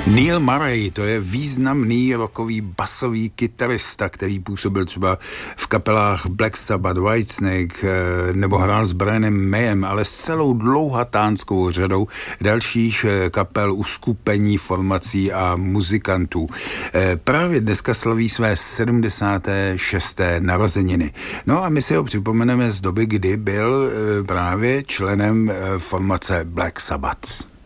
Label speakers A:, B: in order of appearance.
A: Neil Murray, to je významný rockový basový kytarista, který působil třeba v kapelách Black Sabbath, Whitesnake nebo hrál s Brianem Mayem, ale s celou dlouhatánskou řadou dalších kapel, uskupení, formací a muzikantů. Právě dneska slaví své 76. narozeniny. No a my si ho připomeneme z doby, kdy byl právě členem formace Black Sabbath.